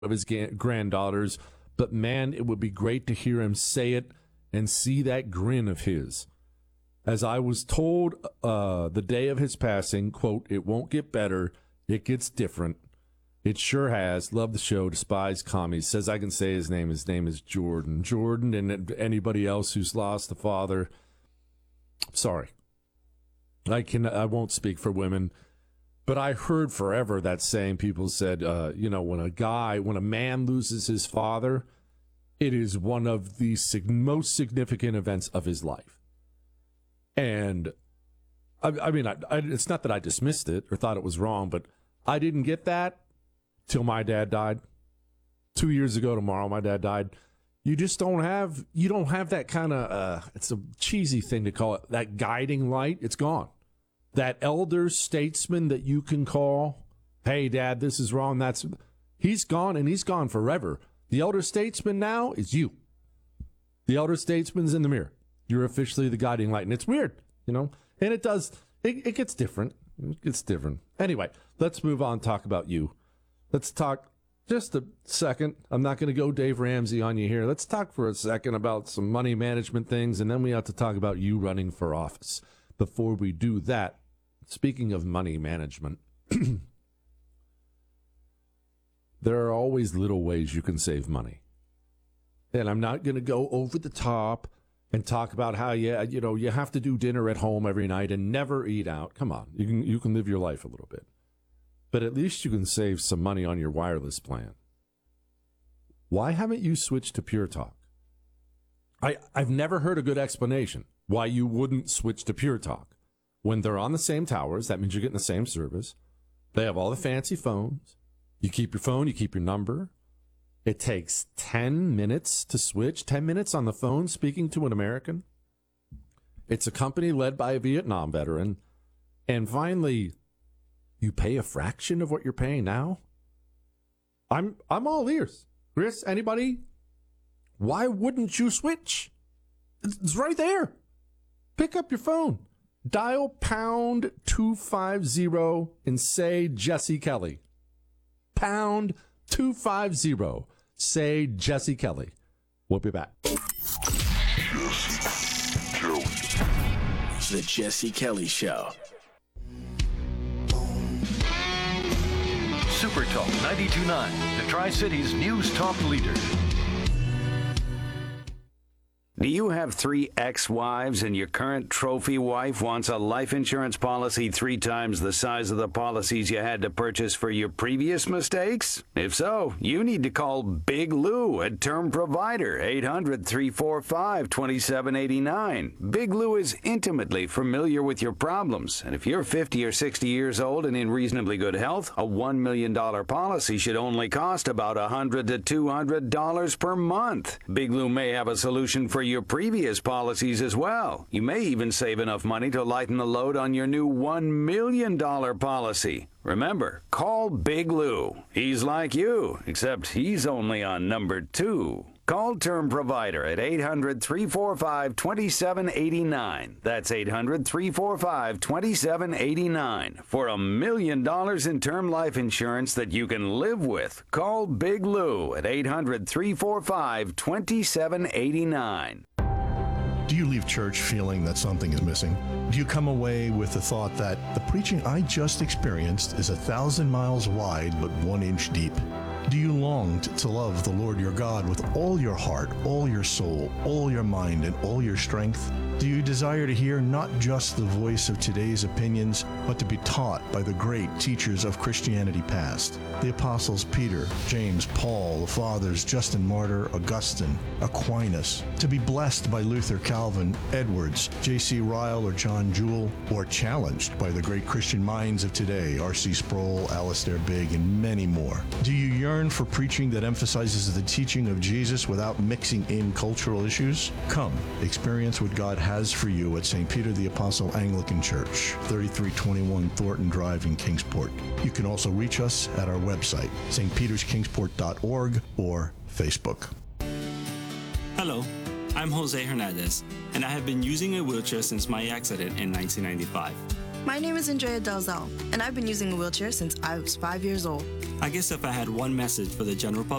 of his granddaughters, but man, it would be great to hear him say it and see that grin of his. As I was told the day of his passing, quote, "It won't get better, it gets different." It sure has. Love the show. Despise commies. Says I can say his name. His name is Jordan. Jordan and anybody else who's lost a father. Sorry. I won't speak for women. But I heard forever that saying. People said, when a man loses his father, it is one of the most significant events of his life. And I mean, it's not that I dismissed it or thought it was wrong, but I didn't get that till my dad died. 2 years ago tomorrow, my dad died. You just don't have that kind of, it's a cheesy thing to call it, that guiding light. It's gone. That elder statesman that you can call, "Hey, Dad, this is wrong." He's gone, and he's gone forever. The elder statesman now is you. The elder statesman's in the mirror. You're officially the guiding light, and it's weird, and it gets different. It gets different. Anyway, let's move on and talk about you. Let's talk just a second. I'm not going to go Dave Ramsey on you here. Let's talk for a second about some money management things, and then we have to talk about you running for office. Before we do that, speaking of money management, there are always little ways you can save money. And I'm not going to go over the top and talk about how you have to do dinner at home every night and never eat out. Come on, you can live your life a little bit. But at least you can save some money on your wireless plan. Why haven't you switched to Pure Talk? I've never heard a good explanation why you wouldn't switch to Pure Talk. When they're on the same towers, that means you're getting the same service. They have all the fancy phones. You keep your phone, you keep your number. It takes 10 minutes to switch, 10 minutes on the phone speaking to an American. It's a company led by a Vietnam veteran. And finally, you pay a fraction of what you're paying now? I'm all ears. Chris, anybody? Why wouldn't you switch? It's right there. Pick up your phone. Dial pound 250 and say Jesse Kelly. Pound 250. Say Jesse Kelly. We'll be back. The Jesse Kelly Show. Super Talk 92.9, the Tri-Cities News Talk leader. Do you have 3 ex-wives and your current trophy wife wants a life insurance policy 3 times the size of the policies you had to purchase for your previous mistakes? If so, you need to call Big Lou at Term Provider, 800-345-2789. Big Lou is intimately familiar with your problems, and if you're 50 or 60 years old and in reasonably good health, a $1 million policy should only cost about $100 to $200 per month. Big Lou may have a solution for your previous policies as well. You may even save enough money to lighten the load on your new $1 million policy. Remember, call Big Lou. He's like you, except he's only on number 2. Call Term Provider at 800-345-2789. That's 800-345-2789. For $1 million in term life insurance that you can live with, call Big Lou at 800-345-2789. Do you leave church feeling that something is missing? Do you come away with the thought that the preaching I just experienced is 1,000 miles wide but 1 inch deep? Do you long to love the Lord your God with all your heart, all your soul, all your mind, and all your strength? Do you desire to hear not just the voice of today's opinions, but to be taught by the great teachers of Christianity past? The apostles Peter, James, Paul, the fathers Justin Martyr, Augustine, Aquinas. To be blessed by Luther, Calvin, Edwards, J.C. Ryle, or John Jewell, or challenged by the great Christian minds of today, R.C. Sproul, Alistair Begg, and many more. Do you yearn for preaching that emphasizes the teaching of Jesus without mixing in cultural issues? Come, experience what God has for you at St. Peter the Apostle Anglican Church, 3321 Thornton Drive in Kingsport. You can also reach us at our website, stpeterskingsport.org or Facebook. Hello, I'm Jose Hernandez, and I have been using a wheelchair since my accident in 1995. My name is Andrea Dalzell, and I've been using a wheelchair since I was 5 years old. I guess if I had one message for the general public,